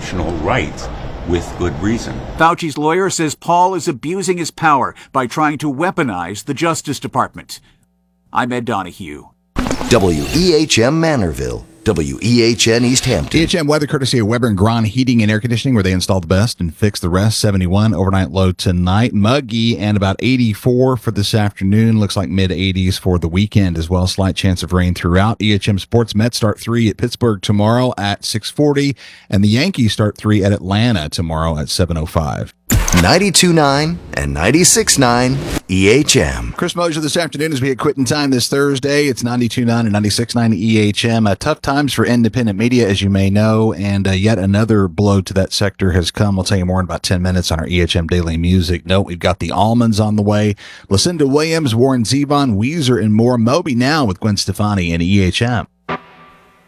constitutional right with good reason. Fauci's lawyer says Paul is abusing his power by trying to weaponize the Justice Department. I'm Ed Donahue. WEHM Manorville. WEHN East Hampton. EHM weather courtesy of Weber and Gron Heating and Air Conditioning, where they install the best and fix the rest. 71 overnight low tonight. Muggy and about 84 for this afternoon. Looks like mid-80s for the weekend as well. Slight chance of rain throughout. EHM Sports Mets start 3 at Pittsburgh tomorrow at 6:40. And the Yankees start 3 at Atlanta tomorrow at 7:05. 92.9 and 96.9 EHM. Chris Mosier this afternoon as we hit quitting time this Thursday. It's 92.9 and 96.9 EHM. Tough times for independent media, as you may know, and yet another blow to that sector has come. We'll tell you more in about 10 minutes on our EHM Daily Music Note. We've got the Almonds on the way. Lucinda Williams, Warren Zevon, Weezer, and more. Moby Now with Gwen Stefani and EHM.